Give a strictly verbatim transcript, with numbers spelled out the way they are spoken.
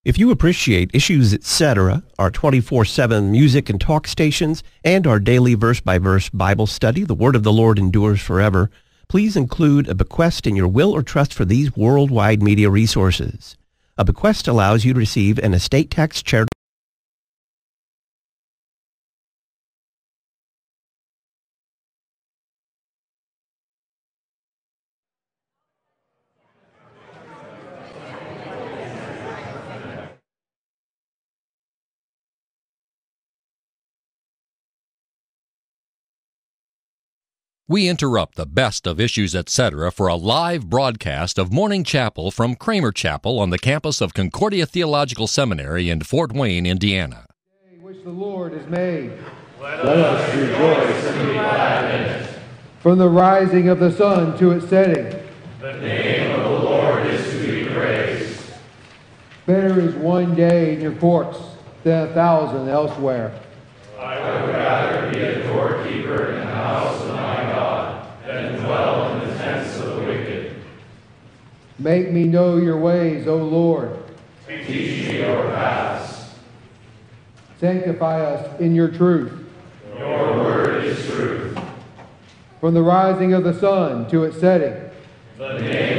If you appreciate Issues Etc., our twenty-four seven music and talk stations, and our daily verse-by-verse Bible study, The Word of the Lord Endures Forever, please include a bequest in your will or trust for these worldwide media resources. A bequest allows you to receive an estate tax charitable We interrupt the best of Issues Etc. for a live broadcast of Morning Chapel from Kramer Chapel on the campus of Concordia Theological Seminary in Fort Wayne, Indiana. Day which the Lord has made. Let, Let us rejoice and be glad in it. From the rising of the sun to its setting, the name of the Lord is to be praised. Better is one day in your courts than a thousand elsewhere. I would rather be a doorkeeper in the house of my God than dwell in the tents of the wicked. Make me know your ways, O Lord. Teach me your paths. Sanctify us in your truth. Your word is truth. From the rising of the sun to its setting, the name